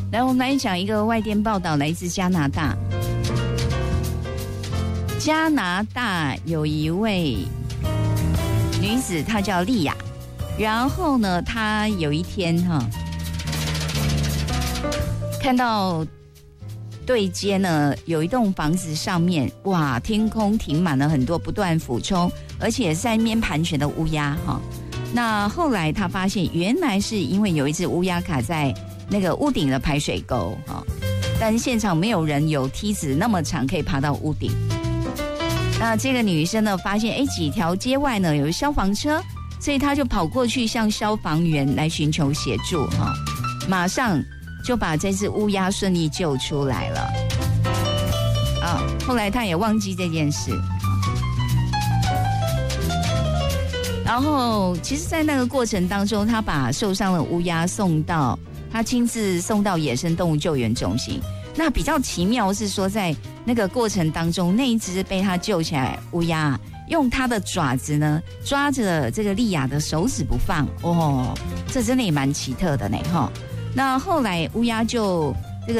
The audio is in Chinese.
来，我们来讲一个外电报道，来自加拿大。加拿大有一位女子，她叫莉亚。然后呢，她有一天看到对街呢有一栋房子上面，哇，天空停满了很多不断俯冲，而且在面盘旋的乌鸦那后来她发现，原来是因为有一只乌鸦卡在那个屋顶的排水沟但是现场没有人有梯子那么长可以爬到屋顶。那这个女生呢，发现几条街外呢有消防车，所以她就跑过去向消防员来寻求协助马上就把这只乌鸦顺利救出来了后来她也忘记这件事。然后其实在那个过程当中，她把受伤的乌鸦她亲自送到野生动物救援中心。那比较奇妙是说，在那个过程当中，那一只被他救起来乌鸦用它的爪子呢抓着这个莉亚的手指不放这真的也蛮奇特的呢那后来乌鸦就